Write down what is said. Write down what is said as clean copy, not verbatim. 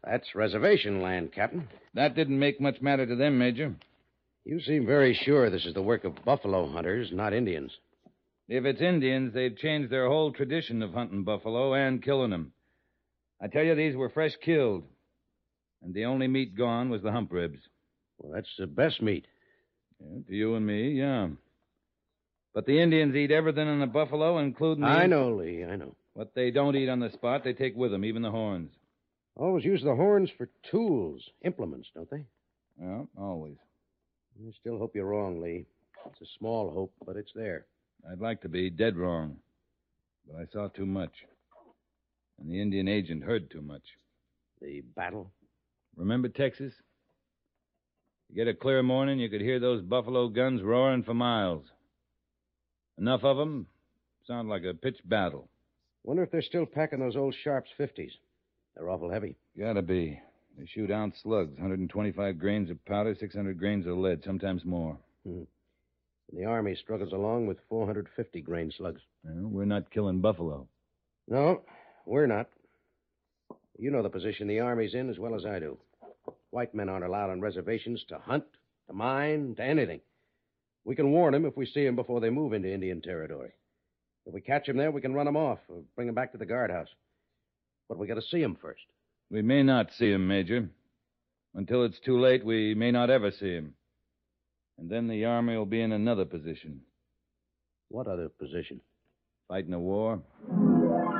That's reservation land, Captain. That didn't make much matter to them, Major. You seem very sure this is the work of buffalo hunters, not Indians. If it's Indians, they've changed their whole tradition of hunting buffalo and killing them. I tell you, these were fresh killed. And the only meat gone was the hump ribs. Well, that's the best meat. Yeah, to you and me, yeah. But the Indians eat everything on the buffalo, including the... I know, Lee, I know. What they don't eat on the spot, they take with them, even the horns. Always use the horns for tools, implements, don't they? Yeah, always. I still hope you're wrong, Lee. It's a small hope, but it's there. I'd like to be dead wrong. But I saw too much. And the Indian agent heard too much. The battle? Remember Texas? You get a clear morning, you could hear those buffalo guns roaring for miles. Enough of them sound like a pitched battle. Wonder if they're still packing those old Sharps 50s. They're awful heavy. Gotta be. They shoot ounce slugs, 125 grains of powder, 600 grains of lead, sometimes more. And the Army struggles along with 450 grain slugs. Well, we're not killing buffalo. No, we're not. You know the position the Army's in as well as I do. White men aren't allowed on reservations to hunt, to mine, to anything. We can warn them if we see them before they move into Indian territory. If we catch them there, we can run them off or bring them back to the guardhouse. But we got to see them first. We may not see him, Major. Until it's too late, we may not ever see him. And then the Army will be in another position. What other position? Fighting a war.